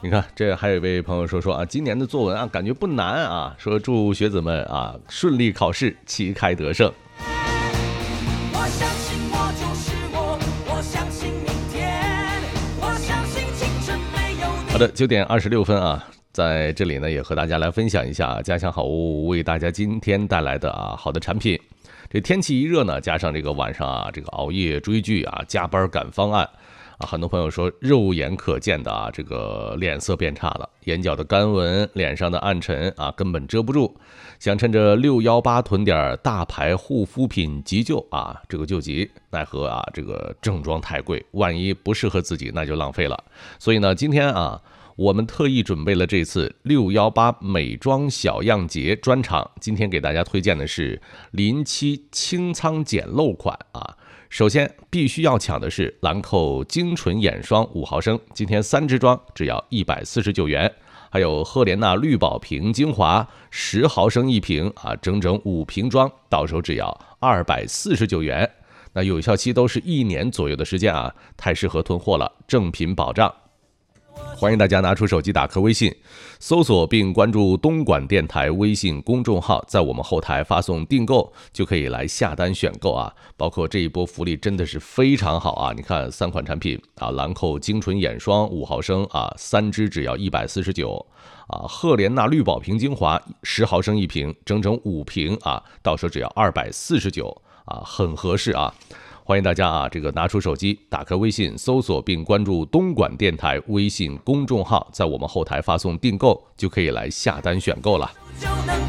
你看，这还有一位朋友说啊，今年的作文啊，感觉不难啊，说祝学子们啊顺利考试，旗开得胜。 我相信我就是我，我相信明天，我相信青春没有你。 好的，9:26啊，在这里呢也和大家来分享一下家乡好物为大家今天带来的好的产品。这天气一热呢，加上这个晚上这个熬夜追剧加班赶方案很多朋友说肉眼可见的这个脸色变差了，眼角的干纹，脸上的暗沉根本遮不住。想趁着618囤点大牌护肤品急救这个救急，奈何这个正装太贵，万一不适合自己那就浪费了。所以呢，今天我们特意准备了这次618美妆小样节专场，今天给大家推荐的是临期清仓简陋款首先必须要抢的是兰蔻精纯眼霜5毫升，今天3支装只要149元，还有赫莲娜绿宝瓶精华10毫升一瓶整整5瓶装，到手只要249元。那有效期都是1年左右的时间太适合囤货了，正品保障。欢迎大家拿出手机打开微信，搜索并关注东莞电台微信公众号，在我们后台发送订购就可以来下单选购包括这一波福利真的是非常好你看3款产品兰蔻精纯眼霜5毫升3支只要149赫莲娜绿宝瓶精华10毫升一瓶，整整5瓶到手只要249很合适欢迎大家这个拿出手机，打开微信，搜索并关注东莞电台微信公众号，在我们后台发送订购就可以来下单选购了。